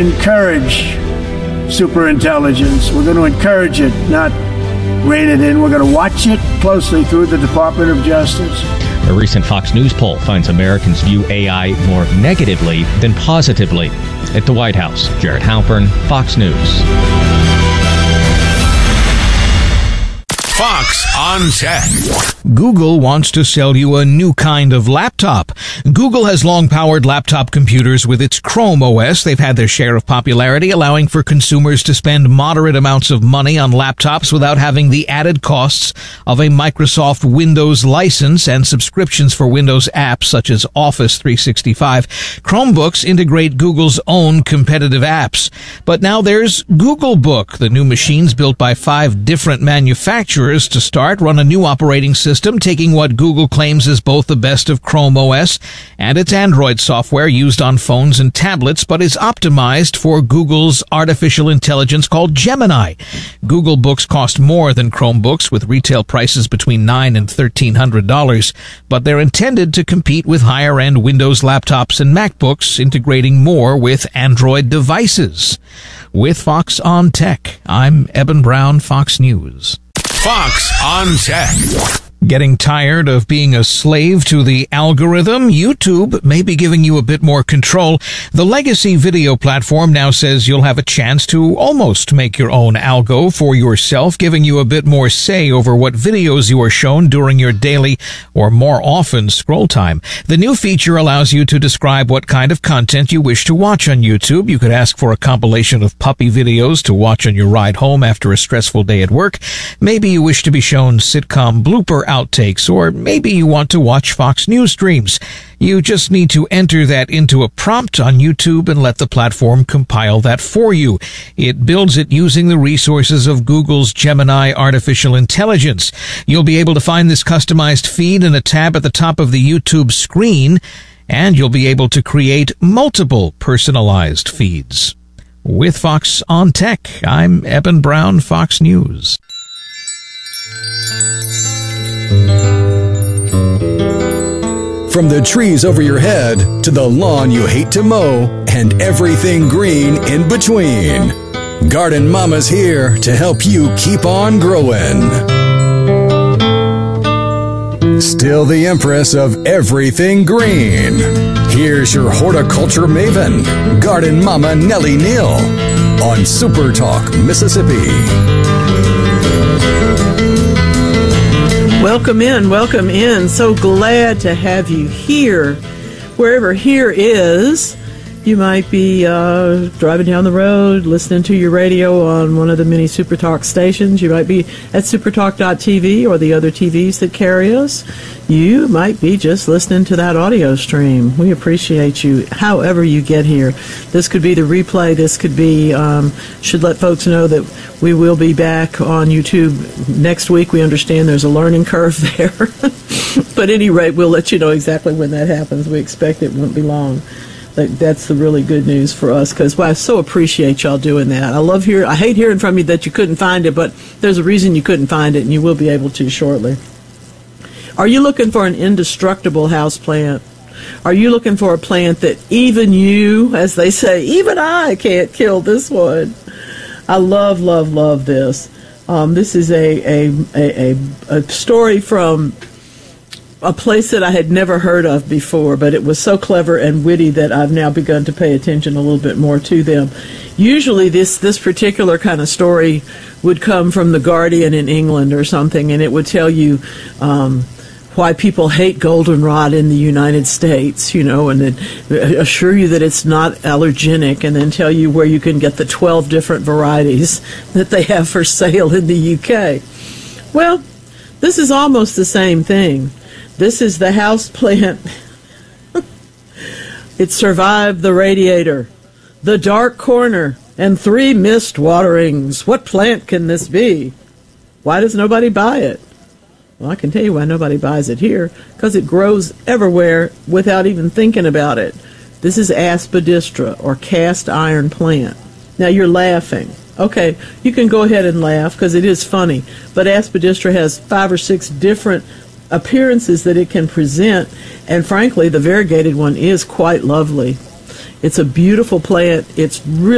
encourage superintelligence. We're going to encourage it, not rein it in. We're going to watch it closely through the Department of Justice. A recent Fox News poll finds Americans view AI more negatively than positively. At the White House, Jared Halpern, Fox News. Fox on Tech. Google wants to sell you a new kind of laptop. Google has long powered laptop computers with its Chrome OS. They've had their share of popularity, allowing for consumers to spend moderate amounts of money on laptops without having the added costs of a Microsoft Windows license and subscriptions for Windows apps such as Office 365. Chromebooks integrate Google's own competitive apps. But now there's Google Book. The new machines, built by 5 different manufacturers to start, run a new operating system, taking what Google claims is both the best of Chrome OS and its Android software used on phones and tablets, but is optimized for Google's artificial intelligence called Gemini. Google Books cost more than Chromebooks, with retail prices between $900 and $1,300, but they're intended to compete with higher-end Windows laptops and MacBooks, integrating more with Android devices. With Fox on Tech, I'm Eben Brown, Fox News. Fox on Tech. Getting tired of being a slave to the algorithm? YouTube may be giving you a bit more control. The legacy video platform now says you'll have a chance to almost make your own algo for yourself, giving you a bit more say over what videos you are shown during your daily or more often scroll time. The new feature allows you to describe what kind of content you wish to watch on YouTube. You could ask for a compilation of puppy videos to watch on your ride home after a stressful day at work. Maybe you wish to be shown sitcom blooper outtakes, or maybe you want to watch Fox News streams. You just need to enter that into a prompt on YouTube and let the platform compile that for you. It builds it using the resources of Google's Gemini artificial intelligence. You'll be able to find this customized feed in a tab at the top of the YouTube screen, and you'll be able to create multiple personalized feeds. With Fox on Tech, I'm Eben Brown, Fox News. From the trees over your head to the lawn you hate to mow and everything green in between, Garden Mama's here to help you keep on growing. Still the empress of everything green. Here's your horticulture maven, Garden Mama Nellie Neal, on Super Talk, Mississippi. Welcome in. So glad to have you here. Wherever here is, you might be driving down the road, listening to your radio on one of the many Super Talk stations. You might be at supertalk.tv or the other TVs that carry us. You might be just listening to that audio stream. We appreciate you however you get here. This could be the replay. This could be, should let folks know that we will be back on YouTube next week. We understand there's a learning curve there. But at any rate, we'll let you know exactly when that happens. We expect it won't be long. That's the really good news for us, because I so appreciate y'all doing that. I hate hearing from you that you couldn't find it, but there's a reason you couldn't find it, and you will be able to shortly. Are you looking for an indestructible house plant? Are you looking for a plant that even you, as they say, even I can't kill this one? I love this. This is a story from a place that I had never heard of before, but it was so clever and witty that I've now begun to pay attention a little bit more to them. Usually this particular kind of story would come from The Guardian in England or something, and it would tell you why people hate goldenrod in the United States, and then assure you that it's not allergenic, and then tell you where you can get the 12 different varieties that they have for sale in the UK. Well, this is almost the same thing. This is the house plant. It survived the radiator, the dark corner, and 3 missed waterings. What plant can this be? Why does nobody buy it? Well, I can tell you why nobody buys it here. Because it grows everywhere without even thinking about it. This is Aspidistra, or cast iron plant. Now you're laughing. Okay, you can go ahead and laugh because it is funny. But Aspidistra has 5 or 6 different appearances that it can present, and frankly the variegated one is quite lovely. It's a beautiful plant. It's really